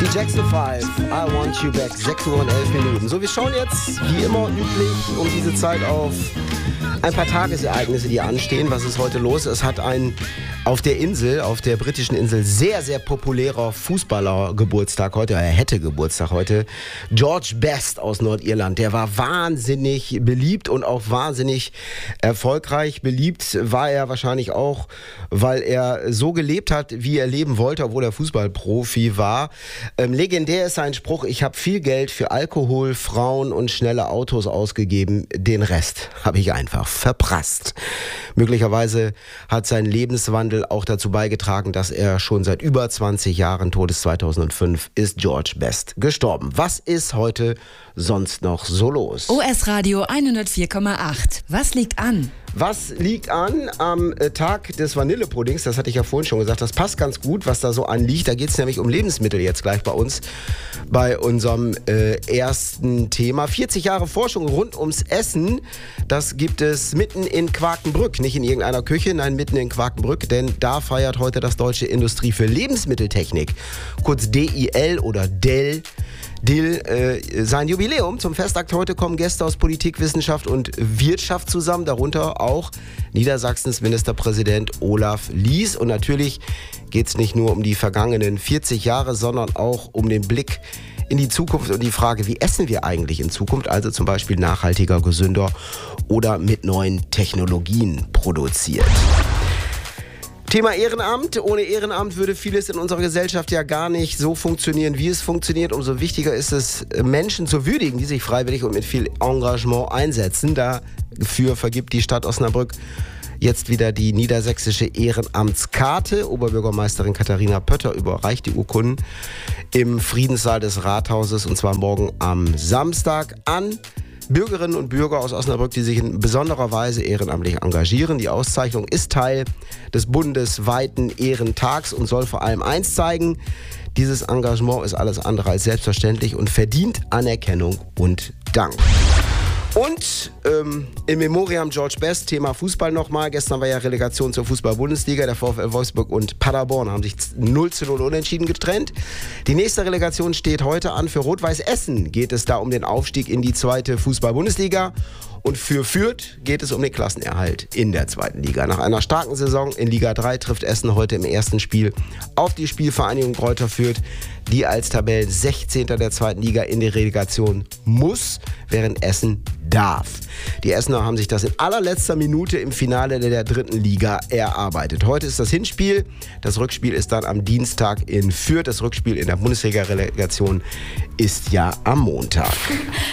Die Jackson 5, I Want You Back, 6 Uhr und 11 Minuten. So, wir schauen jetzt, wie immer üblich, um diese Zeit auf ein paar Tagesereignisse, die anstehen. Was ist heute los? Es hat ein auf der Insel, auf der britischen Insel, sehr, sehr populärer Fußballer Geburtstag heute. Er hätte Geburtstag heute. George Best aus Nordirland. Der war wahnsinnig beliebt und auch wahnsinnig erfolgreich. Beliebt war er wahrscheinlich auch, weil er so gelebt hat, wie er leben wollte, obwohl er Fußballprofi war. Legendär ist sein Spruch: Ich habe viel Geld für Alkohol, Frauen und schnelle Autos ausgegeben. Den Rest habe ich einfach verprasst. Möglicherweise hat sein Lebenswandel auch dazu beigetragen, dass er schon seit über 20 Jahren, Todes 2005, ist George Best gestorben. Was ist heute sonst noch so los? OS Radio 104,8. Was liegt an? Was liegt an am Tag des Vanillepuddings? Das hatte ich ja vorhin schon gesagt. Das passt ganz gut, was da so anliegt. Da geht es nämlich um Lebensmittel jetzt gleich bei uns, bei unserem ersten Thema. 40 Jahre Forschung rund ums Essen. Das gibt es mitten in Quakenbrück. Nicht in irgendeiner Küche, nein, mitten in Quakenbrück. Denn da feiert heute das Deutsche Industrie für Lebensmitteltechnik, kurz DIL oder DEL, sein Jubiläum. Zum Festakt heute kommen Gäste aus Politik, Wissenschaft und Wirtschaft zusammen, darunter auch Niedersachsens Ministerpräsident Olaf Lies. Und natürlich geht es nicht nur um die vergangenen 40 Jahre, sondern auch um den Blick in die Zukunft und die Frage, wie essen wir eigentlich in Zukunft, also zum Beispiel nachhaltiger, gesünder oder mit neuen Technologien produziert. Thema Ehrenamt. Ohne Ehrenamt würde vieles in unserer Gesellschaft ja gar nicht so funktionieren, wie es funktioniert. Umso wichtiger ist es, Menschen zu würdigen, die sich freiwillig und mit viel Engagement einsetzen. Dafür vergibt die Stadt Osnabrück jetzt wieder die niedersächsische Ehrenamtskarte. Oberbürgermeisterin Katharina Pötter überreicht die Urkunden im Friedenssaal des Rathauses, und zwar morgen am Samstag, an Bürgerinnen und Bürger aus Osnabrück, die sich in besonderer Weise ehrenamtlich engagieren. Die Auszeichnung ist Teil des bundesweiten Ehrentags und soll vor allem eins zeigen: Dieses Engagement ist alles andere als selbstverständlich und verdient Anerkennung und Dank. Und in Memoriam George Best, Thema Fußball nochmal. Gestern war ja Relegation zur Fußball-Bundesliga. Der VfL Wolfsburg und Paderborn haben sich 0:0 unentschieden getrennt. Die nächste Relegation steht heute an. Für Rot-Weiß Essen geht es da um den Aufstieg in die zweite Fußball-Bundesliga. Und für Fürth geht es um den Klassenerhalt in der zweiten Liga. Nach einer starken Saison in Liga 3 trifft Essen heute im ersten Spiel auf die Spielvereinigung Greuther Fürth, die als Tabellen 16. der zweiten Liga in die Relegation muss, während Essen darf. Die Essener haben sich das in allerletzter Minute im Finale der dritten Liga erarbeitet. Heute ist das Hinspiel, das Rückspiel ist dann am Dienstag in Fürth. Das Rückspiel in der Bundesliga-Relegation ist ja am Montag.